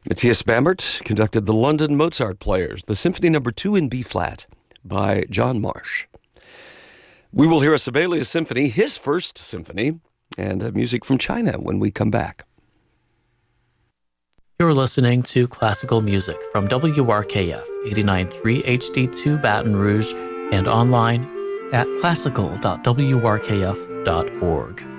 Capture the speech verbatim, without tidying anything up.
Matthias Bamert conducted the London Mozart Players, the Symphony Number Two in B-flat by John Marsh. We will hear a Sibelius symphony, his first symphony, and uh, music from China when we come back. You're listening to classical music from W R K F eighty-nine point three H D two Baton Rouge and online at classical dot w r k f dot org.